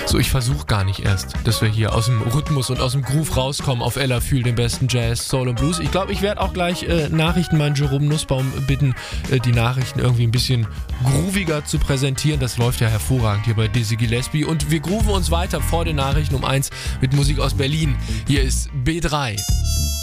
So, ich versuche gar nicht erst, dass wir hier aus dem Rhythmus und aus dem Groove rauskommen auf Ella Fühl, den besten Jazz, Soul und Blues. Ich glaube, ich werde auch gleich Nachrichtenmann Jerome Nussbaum bitten, die Nachrichten irgendwie ein bisschen grooviger zu präsentieren. Das läuft ja hervorragend hier bei Dizzy Gillespie. Und wir grooven uns weiter vor den Nachrichten um 1 mit Musik aus Berlin. Hier ist B3.